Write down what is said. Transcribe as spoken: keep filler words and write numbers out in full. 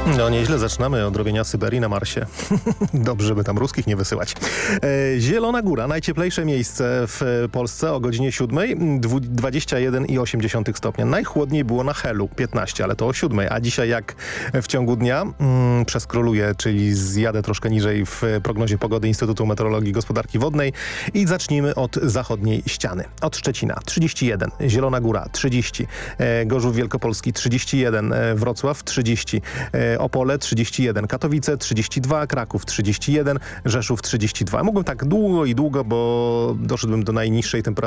No nieźle zaczynamy od robienia Syberii na Marsie. Dobrze, by tam ruskich nie wysyłać. E, Zielona Góra, najcieplejsze miejsce w Polsce o godzinie siódmej, dwadzieścia jeden i osiem dziesiątych stopnia. Najchłodniej było na Helu, piętnaście, ale to o siódmej. A dzisiaj jak w ciągu dnia mm, przeskroluję, czyli zjadę troszkę niżej w prognozie pogody Instytutu Meteorologii i Gospodarki Wodnej i zacznijmy od zachodniej ściany. Od Szczecina trzydzieści jeden, Zielona Góra trzydzieści, e, Gorzów Wielkopolski trzydzieści jeden, e, Wrocław trzydzieści, e, Opole trzydzieści jeden, Katowice trzydzieści dwa, Kraków trzydzieści jeden, Rzeszów trzydzieści dwa. Mógłbym tak długo i długo, bo doszedłbym do najniższej temperatury